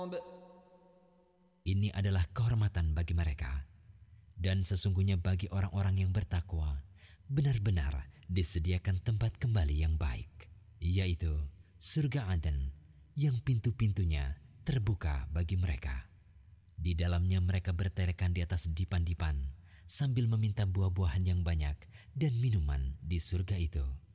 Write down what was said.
Ini adalah kehormatan bagi mereka. Dan sesungguhnya bagi orang-orang yang bertakwa, benar-benar disediakan tempat kembali yang baik, yaitu surga Aden yang pintu-pintunya terbuka bagi mereka. Di dalamnya mereka bertelekan di atas dipan-dipan sambil meminta buah-buahan yang banyak dan minuman di surga itu.